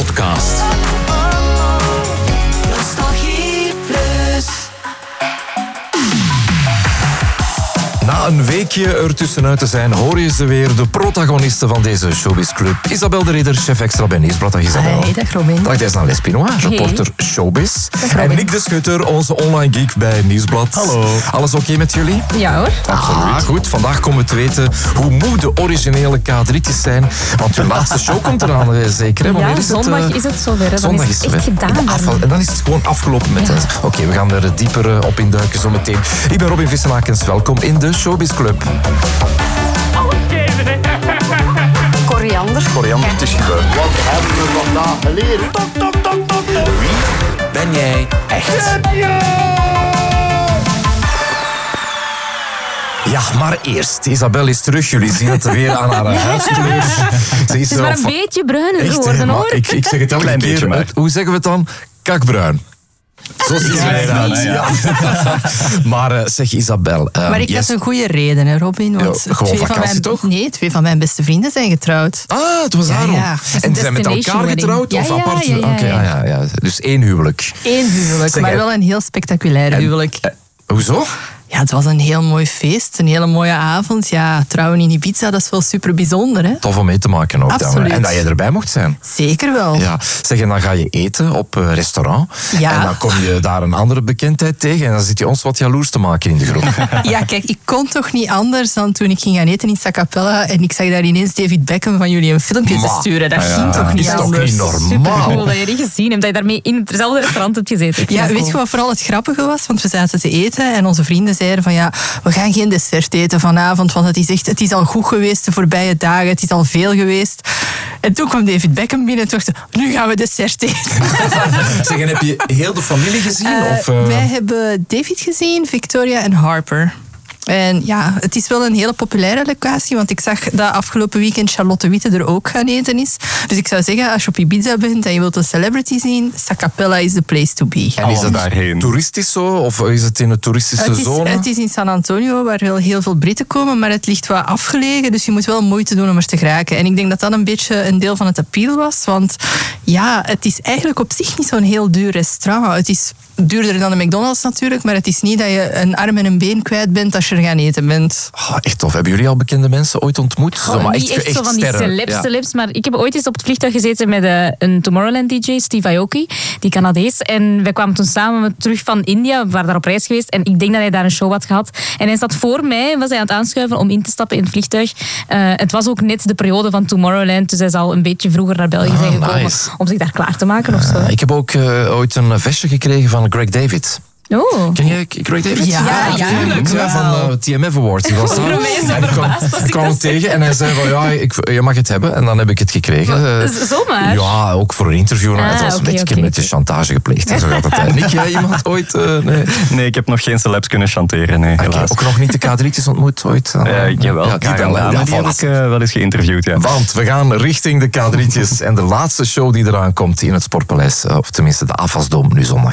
podcast. Nostalgie Plus. Na een weekje ertussenuit te zijn, hoor je ze weer, de protagonisten van deze Showbiz Club. Isabel de Ridder, chef extra bij Nieuwsblad. Dag Isabel. Hey, dag Robin. Dag Desna Lespinois, reporter Showbiz. En Nick de Schutter, onze online geek bij Nieuwsblad. Hallo. Alles oké met jullie? Ja hoor. Absoluut. Goed, vandaag komen we te weten hoe moe de originele K3'tjes zijn. Want hun laatste show komt eraan, zeker. Hè? Wanneer Ja, is het, zondag is het zover. Dan Zondag is het het echt zover. gedaan. En dan is het gewoon afgelopen met hen. Oké, we gaan er dieper op induiken zometeen. Ik ben Robin Vissenakens, welkom in de Showbiz Club. Koriander. Koriander, het is gebeurd. Wat hebben we vandaag geleerd? Wie ben jij echt? Ja, maar eerst. Isabel is terug. Jullie zien het weer aan haar huidskleur. Ze is Het is maar een beetje bruiner Echt, hè, geworden maar hoor. ik zeg het elke Klein keer. beetje, maar. Hoe zeggen we het dan? Kakbruin. Zo zien wij eruit. Ja. Maar zeg Isabel. Maar ik had een goede reden, hè, Robin. Want Ja, gewoon twee van vakantie, mijn, toch? Nee, twee van mijn beste vrienden zijn getrouwd. Ah, het was daarom. ja. Het is En een ze zijn met destination elkaar wedding. getrouwd of Ja, apart? ja, ja, Oké, ja. ja. Dus 1 huwelijk. Eén huwelijk, Zeg, maar en- wel een heel spectaculair huwelijk. Hoezo? Ja, het was een heel mooi feest, een hele mooie avond. Ja, trouwen in Ibiza, dat is wel super bijzonder, hè? Tof om mee te maken ook. Dan. Absoluut. En dat je erbij mocht zijn. Zeker wel. Ja, zeg, en dan ga je eten op restaurant. Ja. En dan kom je daar een andere bekendheid tegen. En dan zit je ons wat jaloers te maken in de groep. Ja, kijk, ik kon toch niet anders dan toen ik ging gaan eten in Sacapella en ik zag daar ineens David Beckham van jullie een filmpje te Maar, sturen. Dat ging toch niet is toch anders? niet normaal? Supercool dat je die gezien hebt, dat je daarmee in hetzelfde restaurant hebt gezeten. Ik vind Ja, dat weet je cool. wat vooral het grappige was? Want we zaten te eten en onze vrienden zeiden van ja, we gaan geen dessert eten vanavond, want het is al goed geweest de voorbije dagen, het is al veel geweest. En toen kwam David Beckham binnen en dacht, nu gaan we dessert eten. Zeg, en heb je heel de familie gezien? Wij hebben David gezien, Victoria en Harper. En ja, het is wel een hele populaire locatie, want ik zag dat afgelopen weekend Charlotte Witte er ook gaan eten is. Dus ik zou zeggen, als je op Ibiza bent en je wilt een celebrity zien, Sacapella is the place to be. En is het daarheen. toeristisch zo? Of is het in een toeristische zone? Het is in San Antonio, waar wel heel veel Britten komen, maar het ligt wat afgelegen, dus je moet wel moeite doen om er te geraken. En ik denk dat dat een beetje een deel van het appeal was, want ja, het is eigenlijk op zich niet zo'n heel duur restaurant. Het is duurder dan de McDonald's natuurlijk, maar het is niet dat je een arm en een been kwijt bent als je er gaan eten bent. Oh, echt tof. Hebben jullie al bekende mensen ooit ontmoet? Niet echt zo van die sterren. celebs, maar ik heb ooit eens op het vliegtuig gezeten met een Tomorrowland-dj, Steve Aoki, die Canadees. En wij kwamen toen samen terug van India, we waren daar op reis geweest. En ik denk dat hij daar een show had gehad. En hij zat voor mij en was hij aan het aanschuiven om in te stappen in het vliegtuig. Het was ook net de periode van Tomorrowland, dus hij zal een beetje vroeger naar België zijn gekomen nice. om zich daar klaar te maken of zo. Ik heb ook ooit een vestje gekregen van Greg David. Oh. Ken je Greg David? Ja, tuurlijk. Ja, van TMF Awards. Die was daar. En ik kwam hem tegen en hij zei van ja, je mag het hebben. En dan heb ik het gekregen. Zomaar? Ja, ook voor een interview. Het was een oké, beetje, ik heb oké. met de chantage gepleegd. En zo gaat dat. Nick, jij iemand ooit? Nee. Nee, ik heb nog geen celebs kunnen chanteren, nee, Oké, helaas. ook nog niet de K3'tjes ontmoet ooit? Jawel, Ja, die Karen wel. Dane, Ja, die heb voilà. ik wel eens geïnterviewd, ja. Want we gaan richting de K3'tjes en de laatste show die eraan komt in het Sportpaleis, of tenminste de Afasdom, nu zondag.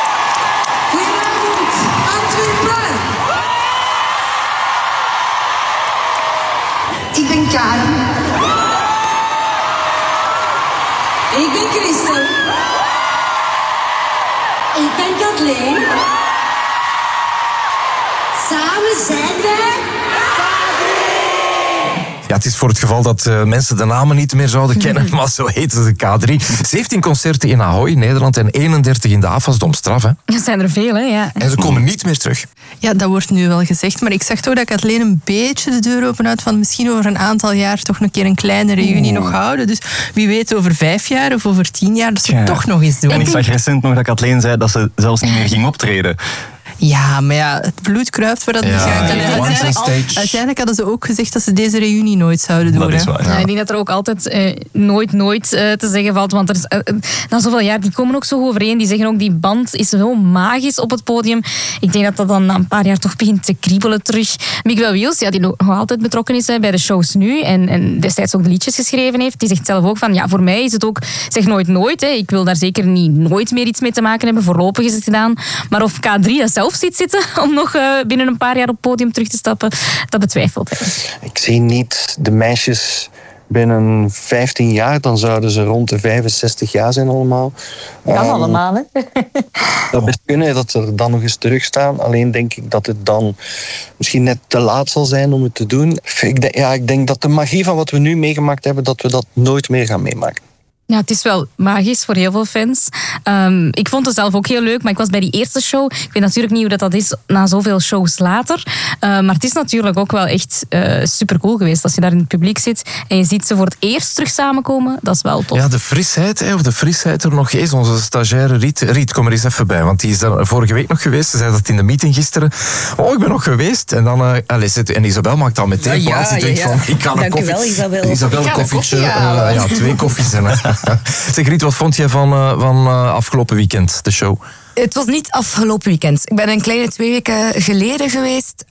Ik ben Karen. Ik ben Christel. Ik ben Kathleen. Samen zijn wij... Ja, het is voor het geval dat mensen de namen niet meer zouden kennen, maar zo heten ze K3. 17 concerten in Ahoy, Nederland, en 31 in de Afasdom. Straf, hè? Dat zijn er veel, hè? Ja. En ze komen niet meer terug. Ja, dat wordt nu wel gezegd, maar ik zag toch dat Kathleen een beetje de deur openhoudt van misschien over een aantal jaar toch een keer een kleine reunie nog houden. Dus wie weet over 5 jaar of over 10 jaar dat ze het toch nog eens doen. En ik zag recent nog dat Kathleen zei dat ze zelfs niet meer ging optreden. Ja, maar ja, het bloed kruipt waar dat niet gaan kan. ja, En once on stage. uiteindelijk hadden ze ook gezegd dat ze deze reunie nooit zouden doen. Dat is hè. waar. Ja, ik denk dat er ook altijd nooit te zeggen valt. Want er is, na zoveel jaar, die komen ook zo overeen. Die zeggen ook, die band is zo magisch op het podium. Ik denk dat dat dan na een paar jaar toch begint te kriebelen terug. Miguel Wiels, ja, die nog altijd betrokken is bij de shows nu. En destijds ook de liedjes geschreven heeft. Die zegt zelf ook van, ja, voor mij is het ook, zeg nooit. Hè. Ik wil daar zeker nooit meer iets mee te maken hebben. Voorlopig is het gedaan. Maar of K3 dat zelf ziet zitten om nog binnen een paar jaar op het podium terug te stappen, dat betwijfelt hij. Ik zie niet de meisjes binnen 15 jaar, dan zouden ze rond de 65 jaar zijn allemaal. Kan allemaal, hè? Dat best kunnen dat ze er dan nog eens terugstaan. Alleen denk ik dat het dan misschien net te laat zal zijn om het te doen. Ik denk dat de magie van wat we nu meegemaakt hebben, dat we dat nooit meer gaan meemaken. Ja, het is wel magisch voor heel veel fans. Ik vond het zelf ook heel leuk, maar ik was bij die eerste show. Ik weet natuurlijk niet hoe dat is na zoveel shows later. Maar het is natuurlijk ook wel echt supercool geweest als je daar in het publiek zit en je ziet ze voor het eerst terug samenkomen. Dat is wel tof. Ja, de frisheid er nog is. Onze stagiaire Riet. Riet, kom er eens even bij, want die is daar vorige week nog geweest. Ze zei dat in de meeting gisteren. Oh, ik ben nog geweest. En dan, en Isabel maakt al meteen plaats. Die denkt van, ik kan een koffie. Dank u wel, Isabel. Isabel, een koffietje. Ja, 2 koffies. Zeg Riet, wat vond jij van afgelopen weekend, de show? Het was niet afgelopen weekend. Ik ben een kleine 2 weken geleden geweest.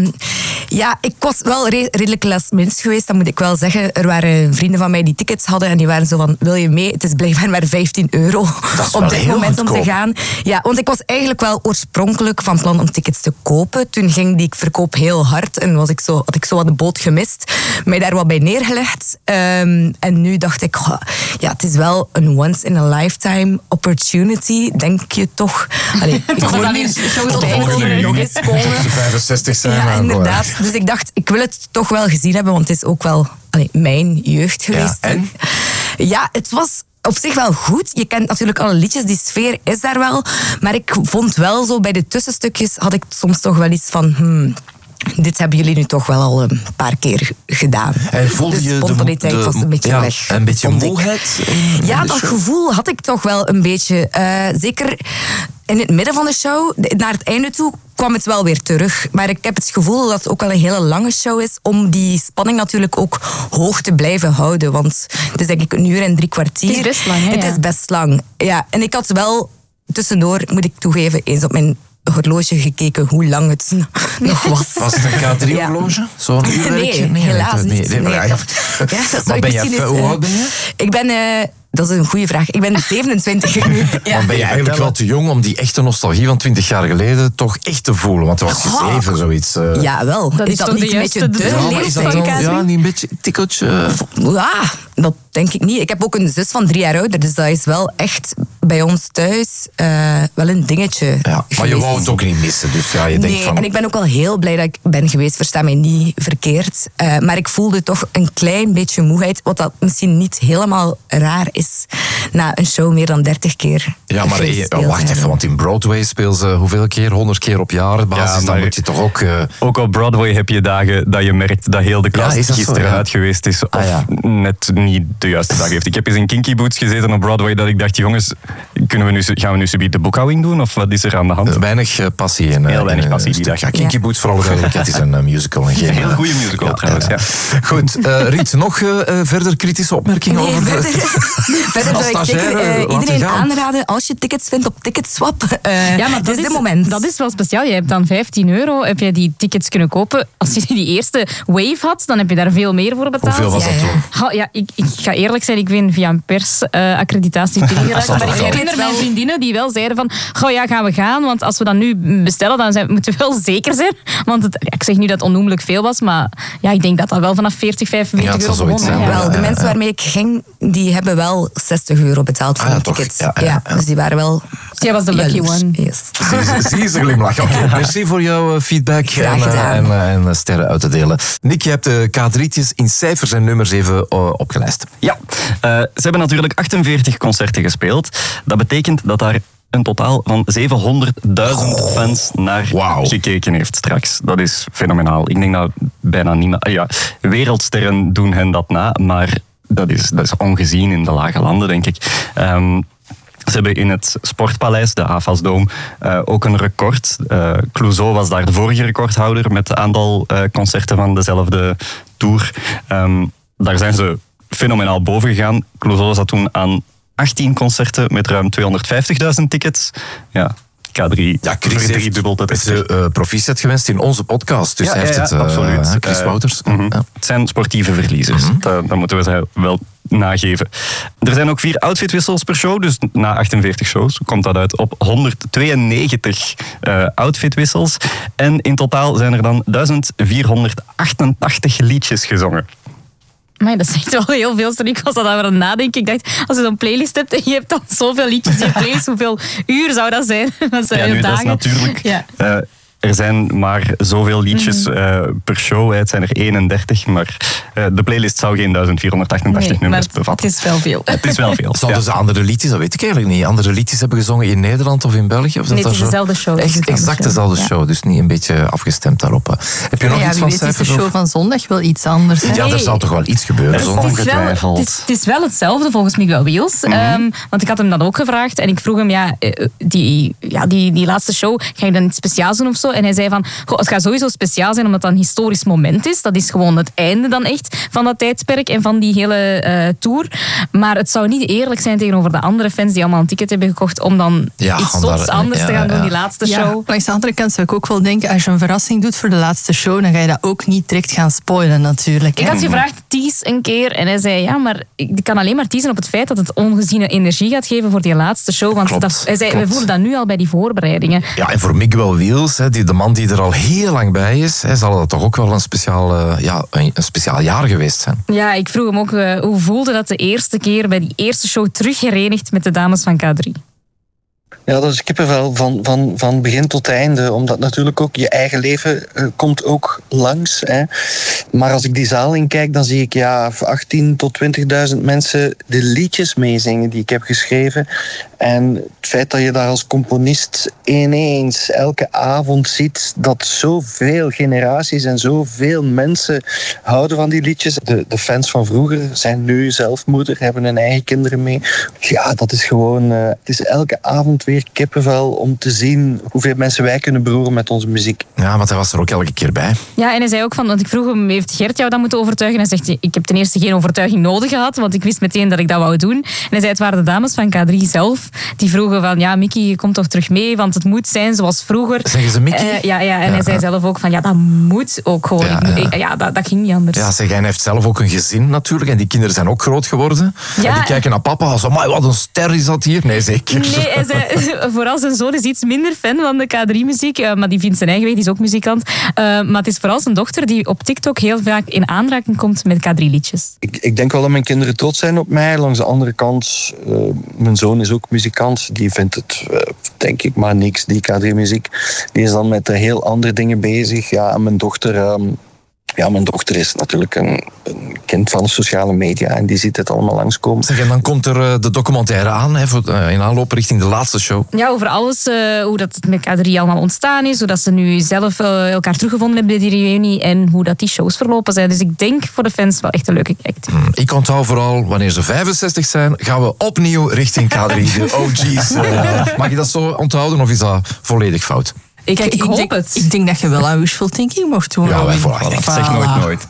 Ik was wel redelijk last minute geweest, dat moet ik wel zeggen. Er waren vrienden van mij die tickets hadden en die waren zo van, wil je mee? Het is blijkbaar maar €15 op dit moment om te gaan. Ja, want ik was eigenlijk wel oorspronkelijk van plan om tickets te kopen. Toen ging die verkoop heel hard en had ik zo wat de boot gemist. Mij daar wat bij neergelegd. En nu dacht ik, het is wel een once in a lifetime opportunity, denk je toch? Allee, ik hoor nu nog eens komen. Tot ze 65 zijn. Ja, inderdaad. Dus ik dacht, ik wil het toch wel gezien hebben, want het is ook wel mijn jeugd geweest. Ja, en? Ja, het was op zich wel goed. Je kent natuurlijk alle liedjes, die sfeer is daar wel. Maar ik vond wel zo, bij de tussenstukjes had ik soms toch wel iets van... dit hebben jullie nu toch wel al een paar keer gedaan. En voelde je de spontaniteit was een beetje weg. Een beetje moeheid? Ja, dat gevoel had ik toch wel een beetje. Zeker in het midden van de show, naar het einde toe, kwam het wel weer terug. Maar ik heb het gevoel dat het ook wel een hele lange show is om die spanning natuurlijk ook hoog te blijven houden. Want het is denk ik 1 uur en 3 kwartier. Het is best lang, hè? Het is best lang. Ja, en ik had wel tussendoor, moet ik toegeven, eens op mijn horloge gekeken hoe lang het nog was. Was het een K3-horloge? Zo'n uurwerkje? Nee, helaas niet. Nee. Hoe oud ben je? Ik ben... dat is een goede vraag. Ik ben 27 nu. Ja. Dan ben je eigenlijk wel te jong om die echte nostalgie van 20 jaar geleden toch echt te voelen. Want er was je 7 zoiets. Ja, wel. Dat is dat toch niet de een beetje juiste de leeftijd? Niet een beetje een tikkeltje... Ja, dat denk ik niet. Ik heb ook een zus van 3 jaar ouder, dus dat is wel echt bij ons thuis wel een dingetje. Ja, maar je wou het ook niet missen, dus ja, je denkt van... En ik ben ook wel heel blij dat ik ben geweest, versta mij niet verkeerd. Maar ik voelde toch een klein beetje moeheid, wat dat misschien niet helemaal raar is na een show meer dan 30 keer. Ja, maar wacht even, want in Broadway spelen ze hoeveel keer? 100 keer op jaarbasis, dan moet je toch ook... Ook op Broadway heb je dagen dat je merkt dat heel de klas gisteren uit geweest is. Of net niet de juiste dag heeft. Ik heb eens in Kinky Boots gezeten op Broadway dat ik dacht, jongens, gaan we nu subiet de boekhouding doen? Of wat is er aan de hand? Weinig passie in. Heel weinig passie die dag. Ja, Kinky Boots, voor alle duidelijkheid, is een musical. En geen, een heel goede musical trouwens. Ja. Goed, Riet, nog verder kritische opmerkingen over... Verder zou ik zeker iedereen aanraden, als je tickets vindt op Ticketswap. Ja, maar dat is het moment. Dat is wel speciaal. Je hebt dan €15, heb je die tickets kunnen kopen. Als je die eerste wave had, dan heb je daar veel meer voor betaald. Hoeveel was dat toen? Ja, ik ga eerlijk zijn, ik ben via een persaccreditatie binnengeraakt. Maar ik herinner mijn vriendinnen die wel zeiden van, gaan we gaan? Want als we dat nu bestellen, dan moeten we wel zeker zijn. Want ik zeg nu dat het onnoemelijk veel was, maar ik denk dat dat wel vanaf €40, €45 begonnen. Wel, de mensen waarmee ik ging, die hebben wel €60 betaald voor de tickets. Ja, dus die waren wel... Jij was de lucky one. Yes. Zie je ze glimlach. Oké, merci voor jouw feedback en sterren uit te delen. Nick, je hebt de K3'tjes in cijfers en nummers even opgelijst. Ja, ze hebben natuurlijk 48 concerten gespeeld. Dat betekent dat daar een totaal van 700.000 fans naar gekeken heeft straks. Dat is fenomenaal. Ik denk dat bijna niemand... wereldsterren doen hen dat na, maar dat is ongezien in de lage landen, denk ik. Ze hebben in het Sportpaleis, de AFAS Dome, ook een record. Clouseau was daar de vorige recordhouder met het aantal concerten van dezelfde tour. Daar zijn ze fenomenaal boven gegaan. Clouseau zat toen aan 18 concerten met ruim 250.000 tickets. Ja, K3 Chris verdriedubbeld het. Is proficiat gewenst in onze podcast. Dus hij heeft het, absoluut. Chris Wouters. Het zijn sportieve verliezers. Dat moeten we ze wel nageven. Er zijn ook 4 outfitwissels per show. Dus na 48 shows komt dat uit op 192 outfitwissels. En in totaal zijn er dan 1488 liedjes gezongen. Maar dat is echt wel heel veel. Ik was dat aan het nadenken. Ik dacht, als je zo'n playlist hebt en je hebt dan zoveel liedjes in je playlist, hoeveel uur zou dat zijn? Dat zijn dat is natuurlijk... Ja. Er zijn maar zoveel liedjes per show. Het zijn er 31, maar de playlist zou geen 1488 nummers bevatten. Het is wel veel. Het is wel veel. Zouden ze andere liedjes, dat weet ik eigenlijk niet, andere liedjes hebben gezongen in Nederland of in België? Of nee, het is dezelfde show. Exact dezelfde show, dus niet een beetje afgestemd daarop. Heb je nog iets van cijfers? Is de show van zondag wel iets anders? Ja, er zal toch wel iets gebeuren. Het is wel hetzelfde volgens Miguel Wiels. Want ik had hem dan ook gevraagd en ik vroeg hem, die laatste show, ga je dan iets speciaals doen of zo? En hij zei van, het gaat sowieso speciaal zijn omdat dat een historisch moment is. Dat is gewoon het einde dan echt van dat tijdsperk en van die hele tour. Maar het zou niet eerlijk zijn tegenover de andere fans die allemaal een ticket hebben gekocht om dan iets tops anders te gaan doen, die laatste show. Langs de andere kant zou ik ook wel denken, als je een verrassing doet voor de laatste show, dan ga je dat ook niet direct gaan spoilen natuurlijk. Ik had gevraagd, tease een keer. En hij zei, ja, maar ik kan alleen maar teasen op het feit dat het ongeziene energie gaat geven voor die laatste show. Want hij zei, we voelen dat nu al bij die voorbereidingen. Ja, en voor Miguel Wiels, de man die er al heel lang bij is, zal dat toch ook wel een speciaal jaar geweest zijn. Ja, ik vroeg hem ook, hoe voelde dat de eerste keer bij die eerste show teruggerenigd met de dames van K3? Ja, dat is kippenvel van begin tot einde. Omdat natuurlijk ook je eigen leven komt ook langs. Hè. Maar als ik die zaal in kijk, dan zie ik 18.000 tot 20.000 mensen de liedjes meezingen die ik heb geschreven. En het feit dat je daar als componist ineens elke avond ziet dat zoveel generaties en zoveel mensen houden van die liedjes. De fans van vroeger zijn nu zelf moeder, hebben hun eigen kinderen mee. Ja, dat is gewoon... het is elke avond weer kippenvel om te zien hoeveel mensen wij kunnen beroeren met onze muziek. Ja, want hij was er ook elke keer bij. Ja, en hij zei ook want ik vroeg hem, heeft Gert jou dan moeten overtuigen? En hij zegt, ik heb ten eerste geen overtuiging nodig gehad, want ik wist meteen dat ik dat wou doen. En hij zei, het waren de dames van K3 zelf die vroegen van, Mickey, je komt toch terug mee, want het moet zijn zoals vroeger. Zeggen ze Mickey? En hij zei zelf ook van, dat moet ook gewoon. Dat ging niet anders. Ja, hij heeft zelf ook een gezin natuurlijk en die kinderen zijn ook groot geworden. Ja. En die kijken naar papa als, wat een ster is dat hier. Nee, zeker. Nee, hij zei, vooral zijn zoon is iets minder fan van de K3-muziek, maar die vindt zijn eigen weg, die is ook muzikant. Maar het is vooral zijn dochter die op TikTok heel vaak in aanraking komt met K3-liedjes. Ik denk wel dat mijn kinderen trots zijn op mij. Langs de andere kant, mijn zoon is ook muzikant. Die vindt het, denk ik, maar niks, die K3-muziek. Die is dan met heel andere dingen bezig. Ja, en mijn dochter... mijn dochter is natuurlijk een kind van de sociale media en die ziet het allemaal langskomen. Zeg, en dan komt er de documentaire aan, in aanloop richting de laatste show. Ja, over alles, hoe dat het met K3 allemaal ontstaan is, hoe dat ze nu zelf elkaar teruggevonden hebben bij die reunie en hoe dat die shows verlopen zijn. Dus ik denk voor de fans wel echt een leuke kijk. Ik onthoud vooral, wanneer ze 65 zijn, gaan we opnieuw richting K3, de OG's. Mag je dat zo onthouden of is dat volledig fout? Ik hoop het. Ik denk dat je wel aan wishful thinking mocht doen. Ja, ik zeg nooit.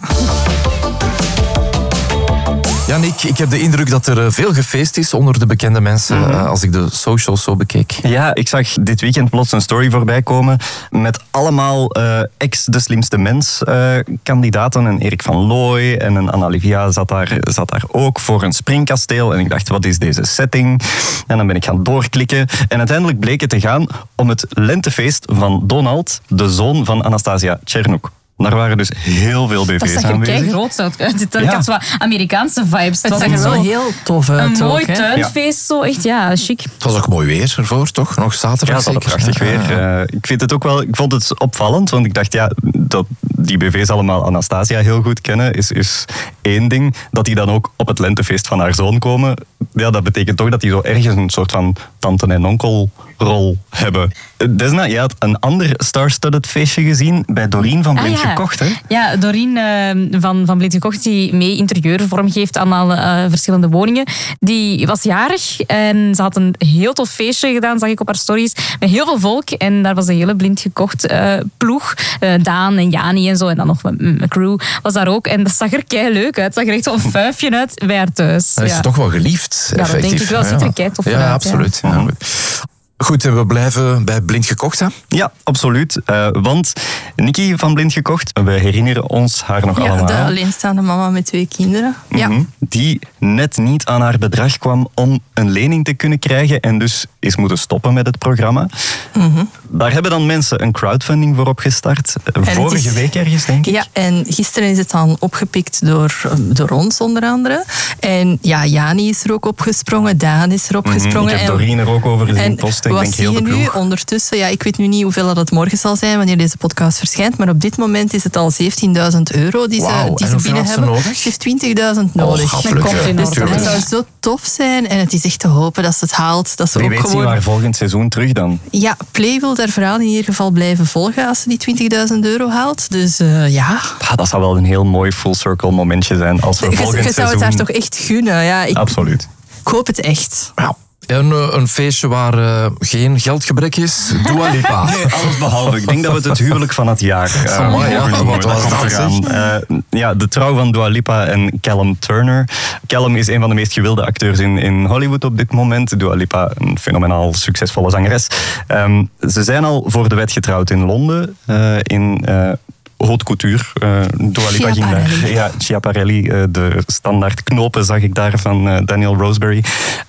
Ja, Nick, ik heb de indruk dat er veel gefeest is onder de bekende mensen, als ik de socials zo bekeek. Ja, ik zag dit weekend plots een story voorbij komen met allemaal ex-De Slimste Mens kandidaten. En Erik van Looy en een Anna-Livia zat daar ook voor een springkasteel. En ik dacht, wat is deze setting? En dan ben ik gaan doorklikken. En uiteindelijk bleek het te gaan om het lentefeest van Donald, de zoon van Anastasia Tjernuk. Daar waren dus heel veel BV's aanwezig. Dat zag er kei groot uit. Ik had zo Amerikaanse vibes. Het zag er wel heel tof uit. Een mooi tuinfeest, zo echt, chic. Het was ook mooi weer ervoor, toch? Nog zaterdag zeker? Ja, het was prachtig weer. Ik vind het ook wel, ik vond het opvallend, want ik dacht, dat die BV's allemaal Anastasia heel goed kennen, is één ding. Dat die dan ook op het lentefeest van haar zoon komen, dat betekent toch dat die zo ergens een soort van tante en onkelrol hebben. Desna, je had een ander star-studded feestje gezien bij Doreen van Blind Gekocht, hè? Ja, Doreen van Blind Gekocht, die mee interieur vormgeeft aan alle verschillende woningen. Die was jarig en ze had een heel tof feestje gedaan, zag ik op haar stories, met heel veel volk. En daar was de hele Blind Gekocht ploeg. Daan en Jani en zo, en dan nog mijn crew was daar ook. En dat zag er kei leuk uit. Het zag er echt zo'n fuifje uit bij haar thuis. Dat is toch wel geliefd, ja, effectief. Dat denk ik wel. Ziet er kei tof uit. Ja, absoluut. Ja. Goed, en we blijven bij Blind Gekocht, hè? Ja, absoluut. Want Nikki van Blind Gekocht, we herinneren ons haar nog allemaal. Ja, de alleenstaande mama met 2 kinderen. Ja. Die net niet aan haar bedrag kwam om een lening te kunnen krijgen en dus is moeten stoppen met het programma. Daar hebben dan mensen een crowdfunding voor opgestart. Vorige week ergens, denk ik. Ja, en gisteren is het dan opgepikt door ons onder andere. En ja, Jani is er ook opgesprongen, Daan is er opgesprongen. Ik heb Doreen er ook over zien posten. Ik denk heel de ploeg. Nu ondertussen, ja, ik weet nu niet hoeveel dat het morgen zal zijn wanneer deze podcast verschijnt, maar op dit moment is het al €17.000 die ze binnen hebben. Ze heeft 20.000 nodig. Het zou zo tof zijn en het is echt te hopen dat ze het haalt. Dat ze Wie ook weet gewoon... zien we haar volgend seizoen terug dan. Ja, Play wil daar verhaal in ieder geval blijven volgen als ze die €20.000 haalt. Dus ja. Dat zou wel een heel mooi full circle momentje zijn als we volgend seizoen... Je zou het haar toch echt gunnen. Ja, Absoluut. Ik hoop het echt. Ja. Een feestje waar geen geldgebrek is. Dua Lipa. Nee, alles behalve. Ik denk dat we het huwelijk van het jaar gaan. De trouw van Dua Lipa en Callum Turner. Callum is een van de meest gewilde acteurs in Hollywood op dit moment. Dua Lipa, een fenomenaal succesvolle zangeres. Ze zijn al voor de wet getrouwd in Londen. In haute couture. Dua Lipa ging daar. Ja, Schiaparelli. De standaard knopen zag ik daar van Daniel Roseberry.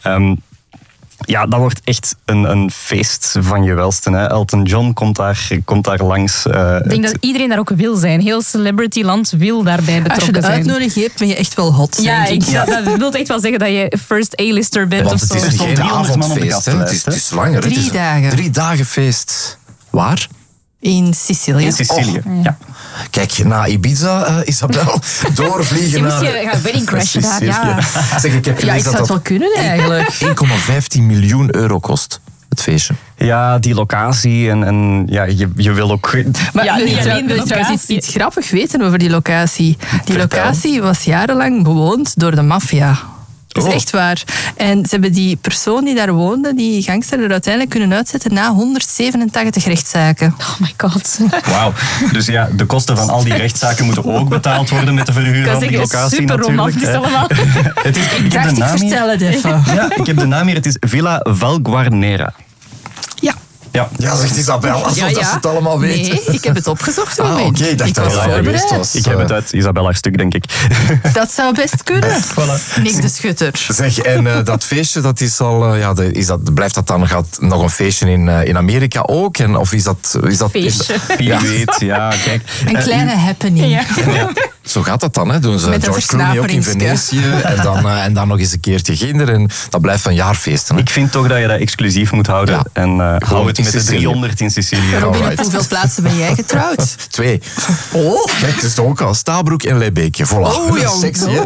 Ja, dat wordt echt een feest van je welste. Hè. Elton John komt daar langs. Ik denk dat iedereen daar ook wil zijn. Heel celebrityland wil daarbij betrokken zijn. Als je de uitnodiging hebt, ben je echt wel hot. Ja, dat wil echt wel zeggen dat je first A-lister bent. Want of zo. het is geen avondfeest. Het is langer. 3 dagen. 3 dagen feest. Waar? In Sicilië. In Sicilië, ja. Kijk, na Ibiza, Isabel, doorvliegen naar... Misschien gaan wedding crashen daar, ja. Zeg, ik heb Ja, ik zou het wel kunnen eigenlijk. 1,15 miljoen euro kost het feestje. Ja, die locatie en ja, je wil ook... Maar Ja, niet alleen de wil je trouwens locatie. iets grappigs weten over die locatie. Die locatie was jarenlang bewoond door de maffia. Dat is echt waar. En ze hebben die persoon die daar woonde, die gangster, er uiteindelijk kunnen uitzetten na 187 rechtszaken. Oh my god. Wauw. Dus ja, de kosten van al die rechtszaken moeten ook betaald worden met de verhuur van die locatie super natuurlijk. romantisch allemaal. Ik dacht, ik vertel het even. Ja, ik heb de naam hier. Het is Villa Valguarnera. Ja. Ja, zegt Isabel, alsof dat ze het allemaal weet. Nee, ik heb het opgezocht. Oké, ik dacht dat was je dat voorbereid. geweest was. Ik heb het uit Isabella's stuk, denk ik. Dat zou best kunnen. Nick de Schutter. Zeg, en dat feestje, dat is al... blijft dat dan... Gaat nog een feestje in Amerika ook? En, of is dat... Feestje. Wie weet, ja, kijk. Een kleine happening. Ja. Zo gaat dat dan, hè? Doen ze Met een George Clooney ook in versnaperingsje. Venetië en dan nog eens een keertje kinderen. En dat blijft een jaarfeest. Hè? Ik vind toch dat je dat exclusief moet houden. Ja. En hou het in met de Sicilië. 300 in Sicilië. Robin, op Alright. hoeveel plaatsen ben jij getrouwd? 2. Oh, kijk, het is toch ook al Stabroek en Lebeekje. Voilà. Oh, ja, Sexy, zo. hè?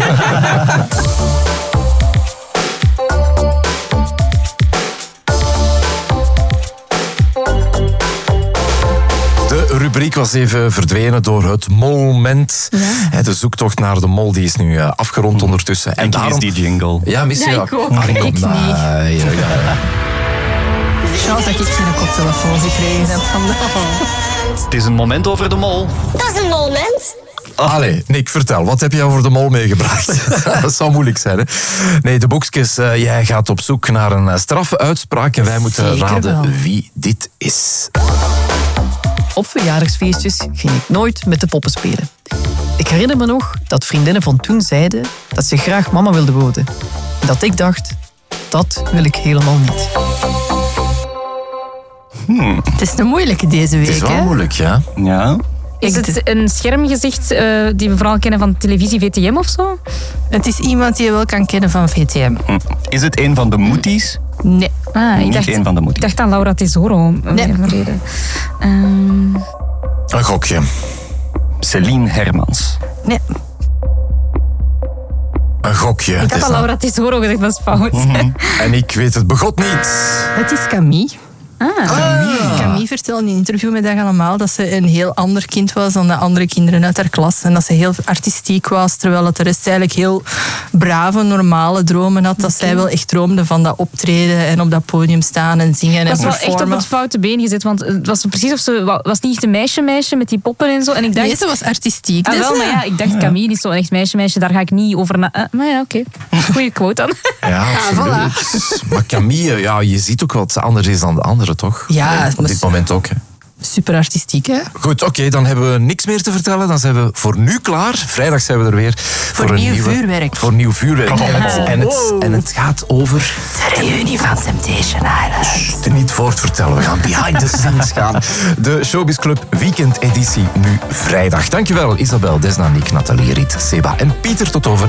De rubriek was even verdwenen door het molmoment. De zoektocht naar de mol die is nu afgerond ondertussen. En daarom is die jingle. Ja, misschien Ja, ik ook. ik niet. Chance dat ik geen koptelefoon gekregen heb vandaag. Het is een moment over de mol. Dat is een moment. Allee, Nick, vertel. Wat heb jij over de mol meegebracht? Dat zou moeilijk zijn, hè? Nee, de boekjes. Jij gaat op zoek naar een straffe uitspraak en wij moeten Zeker raden wel. wie dit is. Op verjaardagsfeestjes ging ik nooit met de poppen spelen. Ik herinner me nog dat vriendinnen van toen zeiden dat ze graag mama wilden worden. En dat ik dacht, dat wil ik helemaal niet. Het is een moeilijke deze week, Het is wel hè? moeilijk, ja. Ja. Is het een schermgezicht die we vooral kennen van televisie VTM of zo? Het is iemand die je wel kan kennen van VTM. Is het een van de Moeties? Nee. Niet een van de Ik Moeties. dacht aan Laura Tesoro. Nee. Een gokje. Celine Hermans. Nee. Een gokje. Ik Het had is al Laura Tesoro gezegd, dat is fout. En ik weet het begot niet. Het is Camille. Camille vertelde in een interview met Dag Allemaal dat ze een heel ander kind was dan de andere kinderen uit haar klas. En dat ze heel artistiek was, terwijl het de rest eigenlijk heel brave, normale dromen had. Dat zij wel echt droomde van dat optreden en op dat podium staan en zingen en Dat was wel echt op performen. het foute been gezet, want het was precies of ze was niet echt een meisje met die poppen en zo. En ik dacht, Nee, ze was artistiek. ah, dus, wel, maar ja, ik dacht Camille is zo een echt meisje, daar ga ik niet over na. Maar ja, oké. Goeie quote dan. Ja, absoluut. Maar Camille, ja, je ziet ook wat anders is dan de andere, toch? Ja, op dit moment ook. Hè. Super artistiek, hè? Goed, oké, dan hebben we niks meer te vertellen. Dan zijn we voor nu klaar. Vrijdag zijn we er weer. Voor nieuw vuurwerk. Voor nieuw vuurwerk. En het gaat over... De reunie van Temptation Island. Er niet voortvertellen, we gaan behind the scenes gaan. De Showbiz Club weekendeditie nu vrijdag. Dankjewel Isabel, Desna, Nick, Nathalie, Riet, Seba en Pieter. Tot over